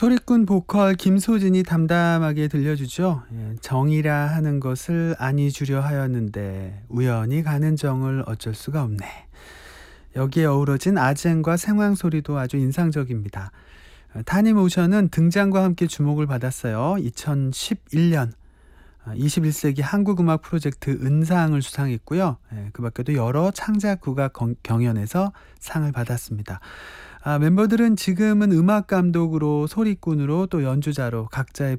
소리꾼 보컬 김소진이 담담하게 들려주죠. 정이라 하는 것을 아니 주려 하였는데 우연히 가는 정을 어쩔 수가 없네. 여기에 어우러진 아쟁과 생황 소리도 아주 인상적입니다. 타니모션은 등장과 함께 주목을 받았어요. 2011년 21세기 한국음악 프로젝트 은상을 수상했고요. 그 밖에도 여러 창작 국악 경연에서 상을 받았습니다. 멤버들은 지금은 음악 감독으로, 소리꾼으로, 또 연주자로 각자의